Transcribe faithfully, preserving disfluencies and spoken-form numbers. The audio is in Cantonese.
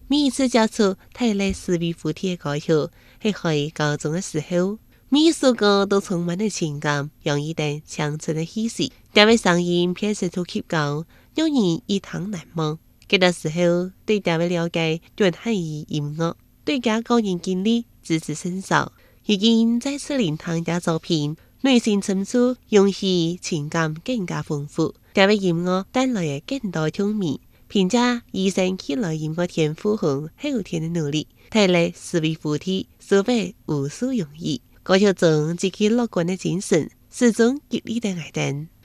每一次接触泰勒斯维夫体的歌曲，是喺高中的时候，每一首歌都充满了情感，洋溢着青春的气息。这位声音偏是突起高，让人一堂难忘。嗰個時候對這位了解原係以音樂，對佢個人經歷知之甚少，已經再次聆聽嘅作品，內心深處湧起情感更加豐富。這位音樂帶來嘅更多共鳴。評價醫生起來音樂天賦和後天的努力，泰勒斯維夫體所謂無數容易，歌曲中積極樂觀的精神，始終激勵着我哋。